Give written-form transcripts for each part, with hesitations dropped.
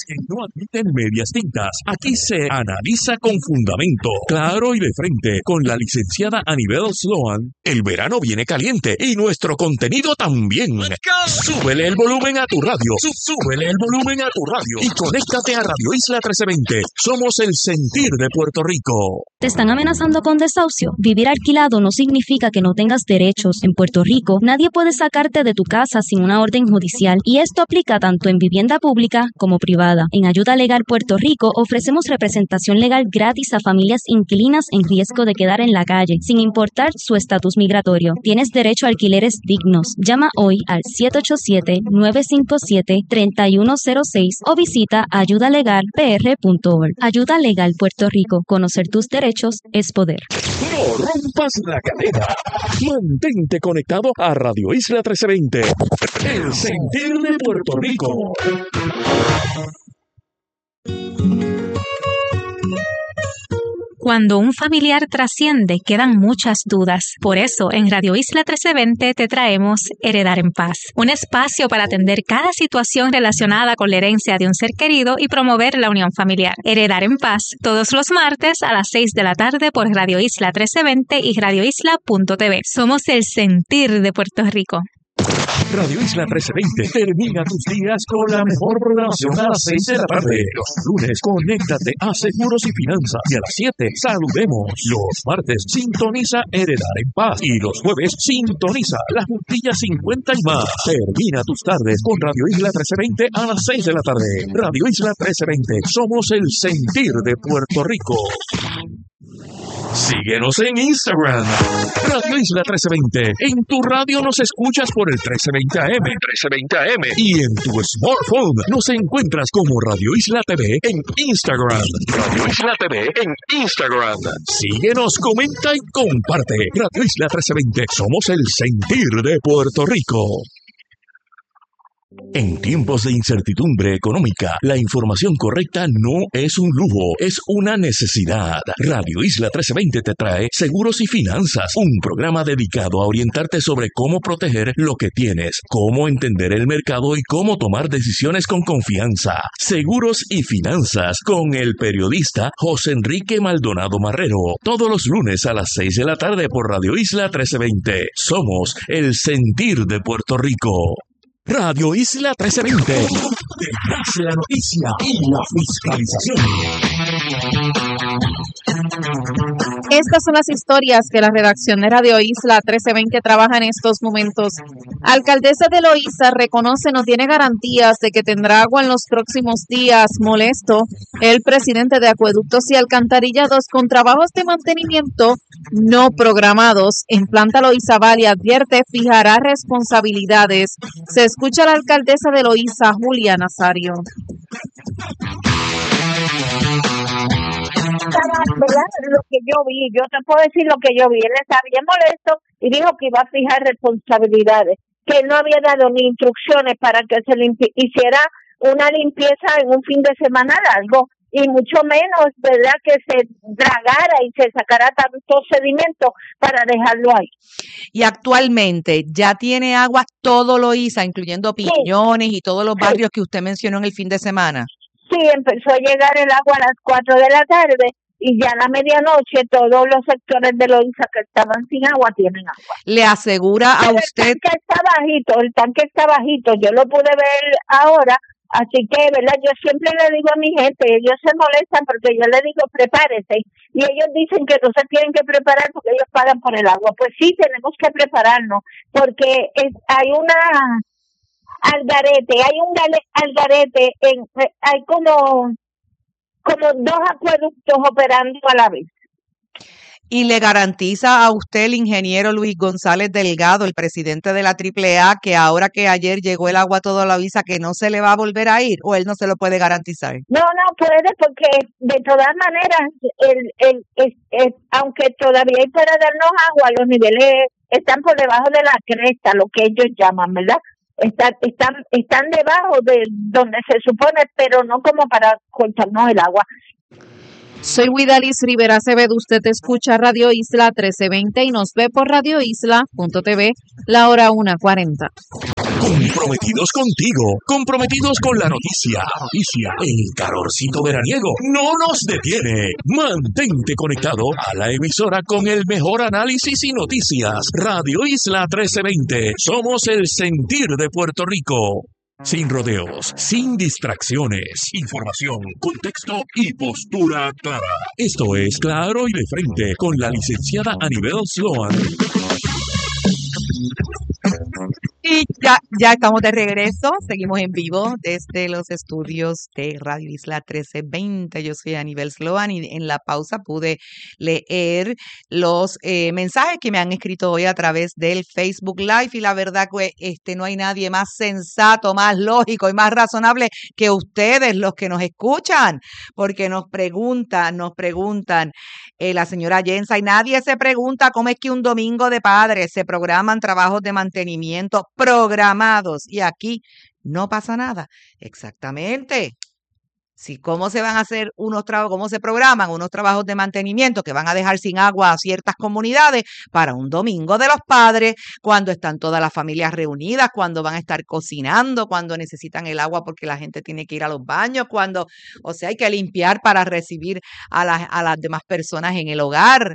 No admiten medias tintas. Aquí se analiza con fundamento, claro y de frente. Con la licenciada Anibel Sloan, el verano viene caliente y nuestro contenido también. Súbele el volumen a tu radio. Súbele el volumen a tu radio. Y conéctate a Radio Isla 1320. Somos el sentir de Puerto Rico. ¿Te están amenazando con desahucio? Vivir alquilado no significa que no tengas derechos. En Puerto Rico, nadie puede sacarte de tu casa sin una orden judicial. Y esto aplica tanto en vivienda pública como privada. En Ayuda Legal Puerto Rico ofrecemos representación legal gratis a familias inquilinas en riesgo de quedar en la calle, sin importar su estatus migratorio. Tienes derecho a alquileres dignos. Llama hoy al 787-957-3106 o visita ayudalegalpr.org. Ayuda Legal Puerto Rico. Conocer tus derechos es poder. No rompas la cadena. Mantente conectado a Radio Isla 1320. El sentir de Puerto Rico. Cuando un familiar trasciende, quedan muchas dudas. Por eso, en Radio Isla 1320 te traemos Heredar en Paz, un espacio para atender cada situación relacionada con la herencia de un ser querido y promover la unión familiar. Heredar en Paz, todos los martes a las 6 de la tarde por Radio Isla 1320 y radioisla.tv. Somos el sentir de Puerto Rico. Radio Isla 1320 termina tus días con la mejor programación a las 6 de la tarde. Los lunes, conéctate a Seguros y Finanzas. Y a las 7, saludemos. Los martes, sintoniza Heredar en Paz. Y los jueves, sintoniza La Juntilla 50 y más. Termina tus tardes con Radio Isla 1320 a las 6 de la tarde. Radio Isla 1320. Somos el sentir de Puerto Rico. Síguenos en Instagram, Radio Isla 1320. En tu radio nos escuchas por el 1320 AM, y en tu smartphone nos encuentras como Radio Isla TV en Instagram. Radio Isla TV en Instagram. Síguenos, comenta y comparte. Radio Isla 1320. Somos el sentir de Puerto Rico. En tiempos de incertidumbre económica, la información correcta no es un lujo, es una necesidad. Radio Isla 1320 te trae Seguros y Finanzas, un programa dedicado a orientarte sobre cómo proteger lo que tienes, cómo entender el mercado y cómo tomar decisiones con confianza. Seguros y Finanzas con el periodista José Enrique Maldonado Marrero, todos los lunes a las 6 de la tarde por Radio Isla 1320. Somos el sentir de Puerto Rico. Radio Isla 1320. Detrás de la noticia y la fiscalización. Estas son las historias que la redacción de Radio Isla 1320 trabaja en estos momentos. Alcaldesa de Loíza reconoce no tiene garantías de que tendrá agua en los próximos días. Molesto, el presidente de Acueductos y Alcantarillados con trabajos de mantenimiento no programados en planta Loíza Valley advierte fijará responsabilidades. Se escucha a la alcaldesa de Loíza, Julia Nazario. ¿Verdad? Lo que yo vi, yo te puedo decir lo que yo vi. Él estaba bien molesto y dijo que iba a fijar responsabilidades, que no había dado ni instrucciones para que se hiciera una limpieza en un fin de semana largo, y mucho menos, ¿verdad?, que se dragara y se sacara tanto sedimento para dejarlo ahí. Y actualmente ya tiene agua todo Loíza, incluyendo Piñones y todos los barrios que usted mencionó en el fin de semana. Sí, empezó a llegar el agua a las 4 de la tarde y ya a la medianoche todos los sectores de Loíza que estaban sin agua tienen agua. ¿Le asegura a usted? El tanque está bajito, yo lo pude ver ahora, así que, ¿verdad? Yo siempre le digo a mi gente, ellos se molestan porque yo le digo prepárese y ellos dicen que no se tienen que preparar porque ellos pagan por el agua. Pues sí, tenemos que prepararnos porque hay un algarete, hay como dos acueductos operando a la vez. ¿Y le garantiza a usted el ingeniero Luis González Delgado, el presidente de la AAA, que ahora que ayer llegó el agua a toda Loíza, que no se le va a volver a ir, o él no se lo puede garantizar? No puede, porque de todas maneras, aunque todavía hay para darnos agua, los niveles están por debajo de la cresta, lo que ellos llaman, ¿verdad? Están debajo de donde se supone, pero no como para cortarnos el agua. Soy Widalis Rivera Acevedo, usted escucha Radio Isla 1320 y nos ve por radioisla.tv, la hora 1:40. Comprometidos contigo, comprometidos con la noticia. El calorcito veraniego no nos detiene. Mantente conectado a la emisora con el mejor análisis y noticias. Radio Isla 1320. Somos el sentir de Puerto Rico. Sin rodeos, sin distracciones, información, contexto y postura clara. Esto es Claro y de Frente con la licenciada Anibel Sloan. Y ya estamos de regreso, seguimos en vivo desde los estudios de Radio Isla 1320. Yo soy Anibel Sloan y en la pausa pude leer los mensajes que me han escrito hoy a través del Facebook Live y la verdad que no hay nadie más sensato, más lógico y más razonable que ustedes, los que nos escuchan, porque nos preguntan, la señora Jensa, y nadie se pregunta cómo es que un domingo de padres se programan trabajos de mantenimiento programados y aquí no pasa nada. Exactamente. Sí, ¿cómo se van a hacer cómo se programan unos trabajos de mantenimiento que van a dejar sin agua a ciertas comunidades para un domingo de los padres, cuando están todas las familias reunidas, cuando van a estar cocinando, cuando necesitan el agua porque la gente tiene que ir a los baños, hay que limpiar para recibir a las demás personas en el hogar?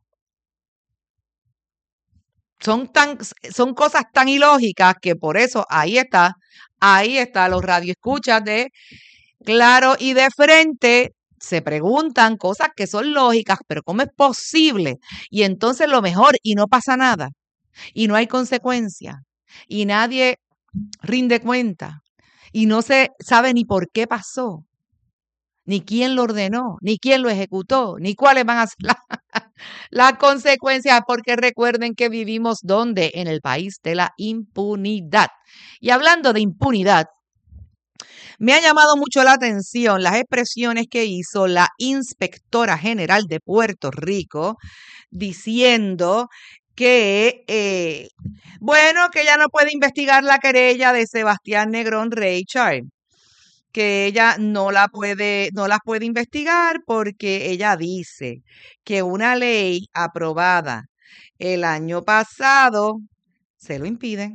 Son cosas tan ilógicas que por eso ahí está los radioescuchas de Claro y de Frente, se preguntan cosas que son lógicas, pero ¿cómo es posible? Y entonces lo mejor, y no pasa nada, y no hay consecuencia, y nadie rinde cuenta, y no se sabe ni por qué pasó, ni quién lo ordenó, ni quién lo ejecutó, ni cuáles van a ser las consecuencias, porque recuerden que vivimos ¿dónde? En el país de la impunidad. Y hablando de impunidad, me ha llamado mucho la atención las expresiones que hizo la Inspectora General de Puerto Rico diciendo que, que ella no puede investigar la querella de Sebastián Negrón Reichard, que ella no las puede investigar porque ella dice que una ley aprobada el año pasado se lo impide.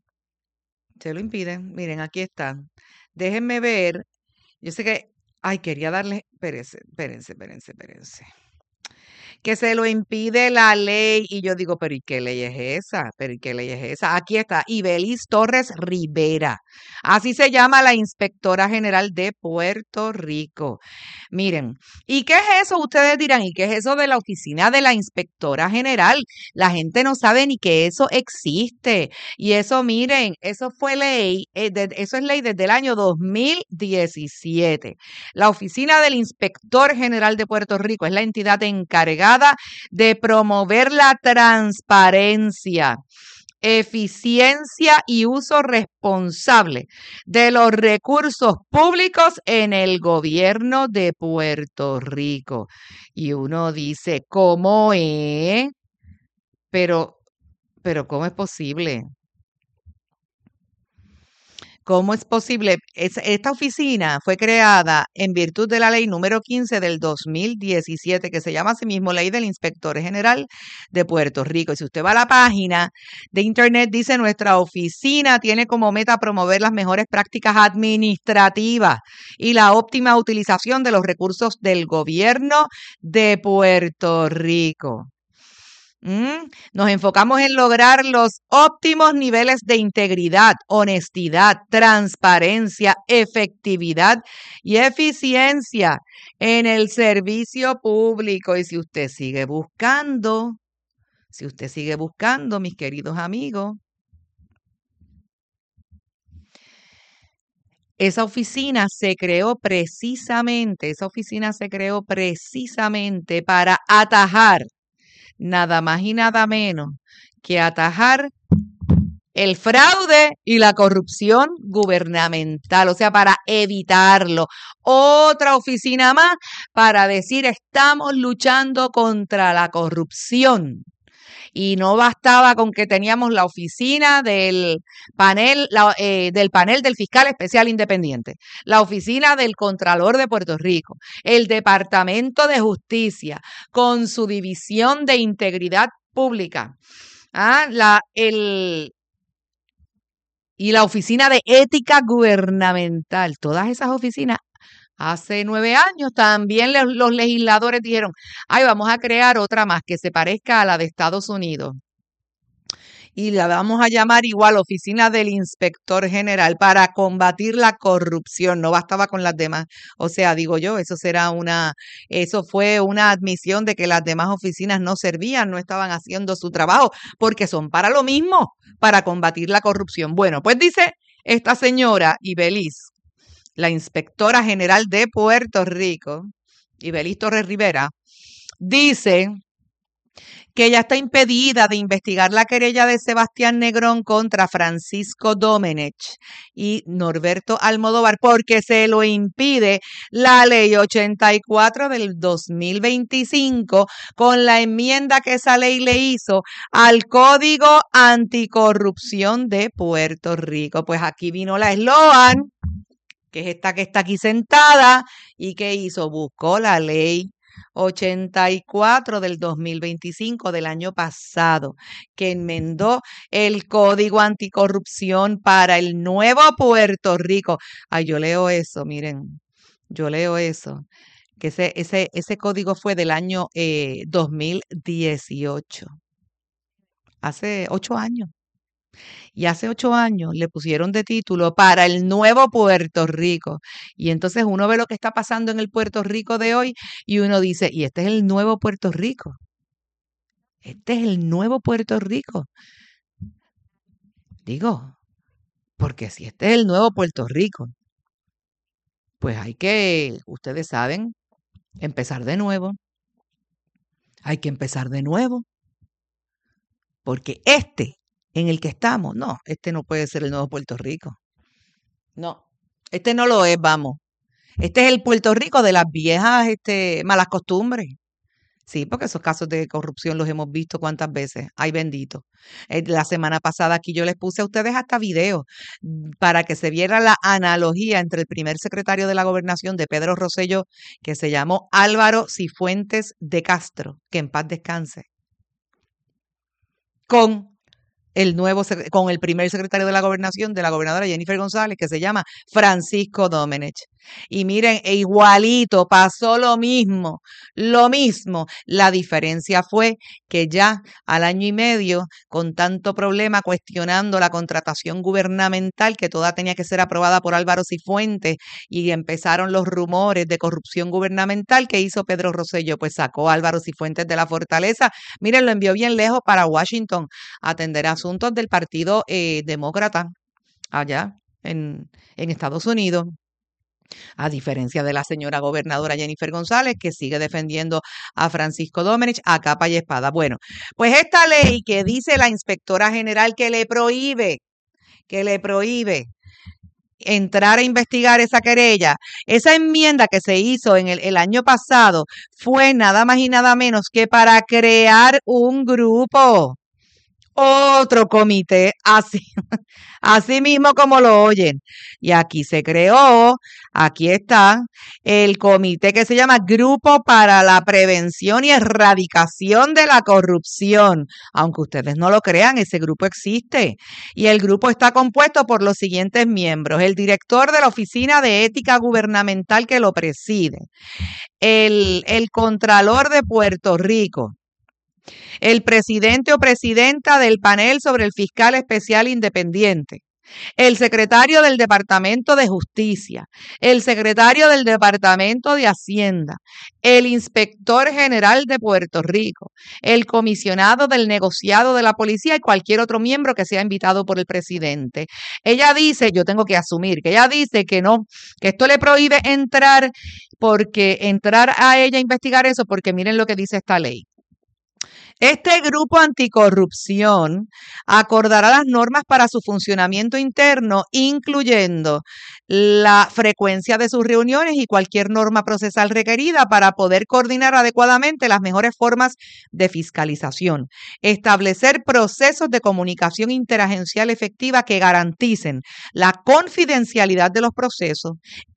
Miren, aquí está. Déjenme ver. Yo sé que, quería darle, espérense. Que se lo impide la ley. Y yo digo, ¿pero y qué ley es esa? Aquí está, Ibelis Torres Rivera. Así se llama la Inspectora General de Puerto Rico. Miren, ¿y qué es eso? Ustedes dirán, ¿y qué es eso de la oficina de la Inspectora General? La gente no sabe ni que eso existe. Y eso, miren, eso fue ley, eso es ley desde el año 2017. La oficina del Inspector General de Puerto Rico es la entidad encargada de promover la transparencia, eficiencia y uso responsable de los recursos públicos en el gobierno de Puerto Rico. Y uno dice, ¿cómo es? Pero ¿cómo es posible? ¿Cómo es posible? Esta oficina fue creada en virtud de la ley número 15 del 2017, que se llama asimismo Ley del Inspector General de Puerto Rico. Y si usted va a la página de internet, dice, nuestra oficina tiene como meta promover las mejores prácticas administrativas y la óptima utilización de los recursos del gobierno de Puerto Rico. Nos enfocamos en lograr los óptimos niveles de integridad, honestidad, transparencia, efectividad y eficiencia en el servicio público. Y si usted sigue buscando, mis queridos amigos, esa oficina se creó precisamente para atajar nada más y nada menos que atajar el fraude y la corrupción gubernamental, o sea, para evitarlo. Otra oficina más para decir, estamos luchando contra la corrupción. Y no bastaba con que teníamos la oficina del panel del fiscal especial independiente, la oficina del Contralor de Puerto Rico, el Departamento de Justicia, con su división de integridad pública, y la Oficina de Ética Gubernamental. Todas esas oficinas, hace 9 años, también los legisladores dijeron, ay, vamos a crear otra más que se parezca a la de Estados Unidos. Y la vamos a llamar igual Oficina del Inspector General para combatir la corrupción. No bastaba con las demás. O sea, digo yo, eso fue una admisión de que las demás oficinas no servían, no estaban haciendo su trabajo, porque son para lo mismo, para combatir la corrupción. Bueno, pues dice esta señora Ibeliz, la Inspectora General de Puerto Rico, Ibeliz Torres Rivera, dice que ella está impedida de investigar la querella de Sebastián Negrón contra Francisco Domenech y Norberto Almodóvar porque se lo impide la Ley 84 del 2025 con la enmienda que esa ley le hizo al Código Anticorrupción de Puerto Rico. Pues aquí vino la eslogan, que es esta que está aquí sentada, y que hizo, buscó la Ley 84 del 2025 del año pasado, que enmendó el Código Anticorrupción para el nuevo Puerto Rico. Ay, yo leo eso, miren, yo leo eso, que ese código fue del año 2018, hace 8 años. Y hace 8 años le pusieron de título para el nuevo Puerto Rico. Y entonces uno ve lo que está pasando en el Puerto Rico de hoy y uno dice, y este es el nuevo Puerto Rico. Este es el nuevo Puerto Rico. Digo, porque si este es el nuevo Puerto Rico, pues hay que, ustedes saben, empezar de nuevo. Hay que empezar de nuevo. Porque en el que estamos, no, este no puede ser el nuevo Puerto Rico. No, este no lo es, vamos. Este es el Puerto Rico de las viejas malas costumbres. Sí, porque esos casos de corrupción los hemos visto cuántas veces. Ay, bendito. La semana pasada aquí yo les puse a ustedes hasta videos para que se viera la analogía entre el primer secretario de la Gobernación de Pedro Rosselló, que se llamó Álvaro Cifuentes de Castro, que en paz descanse, con el primer secretario de la Gobernación de la gobernadora Jennifer González, que se llama Francisco Domenech. Y miren, igualito, pasó lo mismo. La diferencia fue que ya al año y medio, con tanto problema cuestionando la contratación gubernamental, que toda tenía que ser aprobada por Álvaro Cifuentes, y empezaron los rumores de corrupción gubernamental, que hizo Pedro Rosselló, pues sacó a Álvaro Cifuentes de la fortaleza. Miren, lo envió bien lejos para Washington a atender asuntos del Partido Demócrata allá en Estados Unidos. A diferencia de la señora gobernadora Jennifer González, que sigue defendiendo a Francisco Domenech a capa y espada. Bueno, pues esta ley que dice la inspectora general que le prohíbe entrar a investigar esa querella, esa enmienda que se hizo en el año pasado fue nada más y nada menos que para crear un grupo, otro comité, así mismo como lo oyen. Y aquí se creó, aquí está, el comité que se llama Grupo para la Prevención y Erradicación de la Corrupción. Aunque ustedes no lo crean, ese grupo existe. Y el grupo está compuesto por los siguientes miembros: el director de la Oficina de Ética Gubernamental que lo preside, el Contralor de Puerto Rico, el presidente o presidenta del panel sobre el fiscal especial independiente, el secretario del Departamento de Justicia, el secretario del Departamento de Hacienda, el inspector general de Puerto Rico, el comisionado del negociado de la policía y cualquier otro miembro que sea invitado por el presidente. Ella dice, yo tengo que asumir que ella dice que no, que esto le prohíbe entrar a ella a investigar eso, porque miren lo que dice esta ley. Este grupo anticorrupción acordará las normas para su funcionamiento interno, incluyendo la frecuencia de sus reuniones y cualquier norma procesal requerida para poder coordinar adecuadamente las mejores formas de fiscalización, establecer procesos de comunicación interagencial efectiva que garanticen la confidencialidad de los procesos,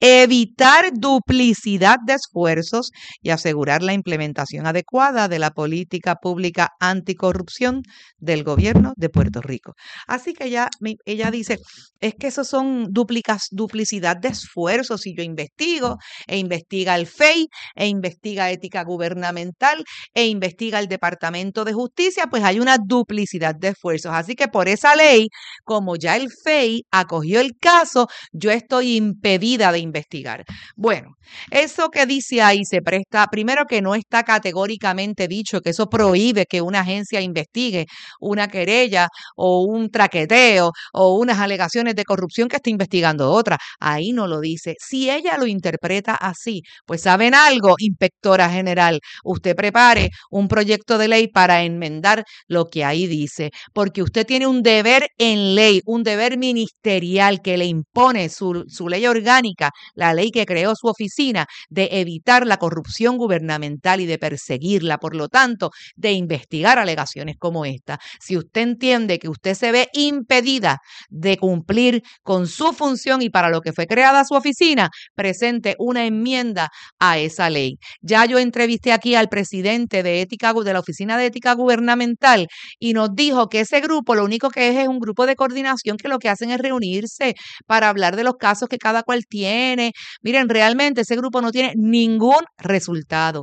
evitar duplicidad de esfuerzos y asegurar la implementación adecuada de la política pública anticorrupción del gobierno de Puerto Rico. Así que ella dice, es que esos son duplicidad de esfuerzos. Si yo investigo, e investiga el FEI, e investiga ética gubernamental, e investiga el Departamento de Justicia, pues hay una duplicidad de esfuerzos. Así que por esa ley, como ya el FEI acogió el caso, yo estoy impedida de investigar. Bueno, eso que dice ahí se presta, primero que no está categóricamente dicho que eso prohíbe que una agencia investigue una querella o un traqueteo o unas alegaciones de corrupción que está investigando otra. Ahí no lo dice. Si ella lo interpreta así, pues ¿saben algo, inspectora general? Usted prepare un proyecto de ley para enmendar lo que ahí dice, porque usted tiene un deber en ley, un deber ministerial que le impone su ley orgánica, la ley que creó su oficina, de evitar la corrupción gubernamental y de perseguirla, por lo tanto, de investigar alegaciones como esta. Si usted entiende que usted se ve impedida de cumplir con su función y para lo que fue creada su oficina, presente una enmienda a esa ley. Ya yo entrevisté aquí al presidente de la Oficina de Ética Gubernamental y nos dijo que ese grupo lo único que es un grupo de coordinación que lo que hacen es reunirse para hablar de los casos que cada cual tiene. Miren, realmente ese grupo no tiene ningún resultado,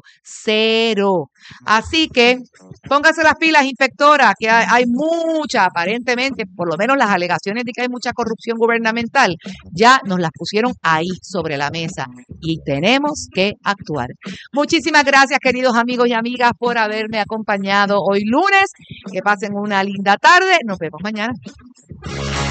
cero. Así que póngase las pilas, inspectora, que hay mucha, aparentemente, por lo menos las alegaciones de que hay mucha corrupción gubernamental, ya nos las pusieron ahí sobre la mesa y tenemos que actuar. Muchísimas gracias, queridos amigos y amigas, por haberme acompañado hoy lunes. Que pasen una linda tarde. Nos vemos mañana.